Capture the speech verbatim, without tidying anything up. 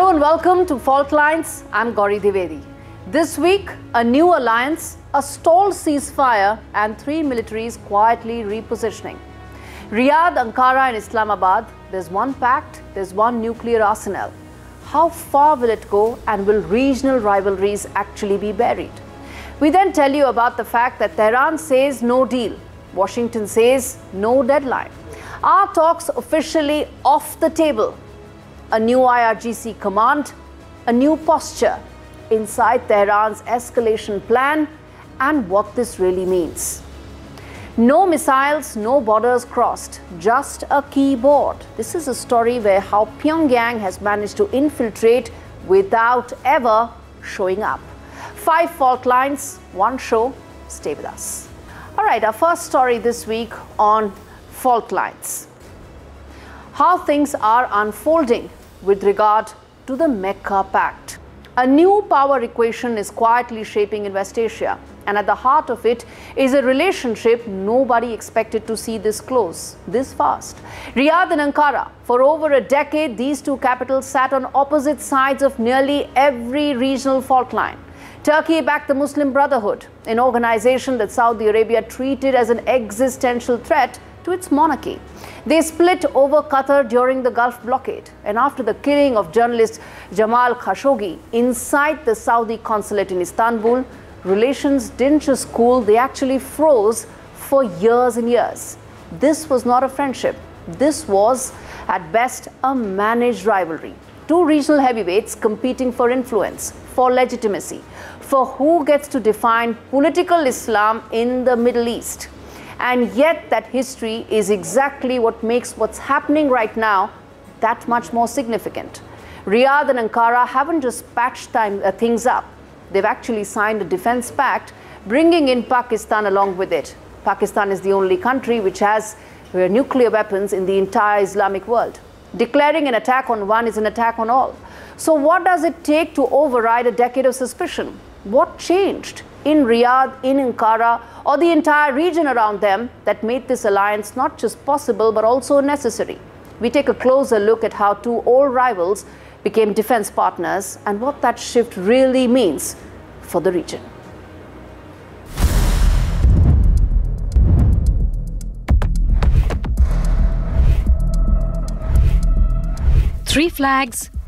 Hello and welcome to Fault Lines. I'm Gauri Dwivedi. This week, a new alliance, a stalled ceasefire, and three militaries quietly repositioning. Riyadh, Ankara, and Islamabad, there's one pact, there's one nuclear arsenal. How far will it go, and will regional rivalries actually be buried? We then tell you about the fact that Tehran says no deal, Washington says no deadline. Are talks officially off the table? A new I R G C command, a new posture inside Tehran's escalation plan, and what this really means. No missiles, no borders crossed, just a keyboard. This is a story where how Pyongyang has managed to infiltrate without ever showing up. Five fault lines, one show. Stay with us. All right, our first story this week on fault lines. How things are unfolding with regard to the Mecca Pact. A new power equation is quietly shaping in West Asia, and at the heart of it is a relationship nobody expected to see this close, this fast. Riyadh and Ankara, for over a decade, these two capitals sat on opposite sides of nearly every regional fault line. Turkey backed the Muslim Brotherhood, an organization that Saudi Arabia treated as an existential threat to its monarchy. They split over Qatar during the Gulf blockade, and after the killing of journalist Jamal Khashoggi inside the Saudi consulate in Istanbul, relations didn't just cool, they actually froze for years and years. This was not a friendship. This was, at best, a managed rivalry. Two regional heavyweights competing for influence, for legitimacy, for who gets to define political Islam in the Middle East. And yet that history is exactly what makes what's happening right now that much more significant. Riyadh and Ankara haven't just patched time, uh, things up. They've actually signed a defense pact, bringing in Pakistan along with it. Pakistan is the only country which has uh, nuclear weapons in the entire Islamic world. Declaring an attack on one is an attack on all. So what does it take to override a decade of suspicion? What changed in Riyadh, in Ankara, or the entire region around them that made this alliance not just possible but also necessary? We take a closer look at how two old rivals became defense partners and what that shift really means for the region. Three flags,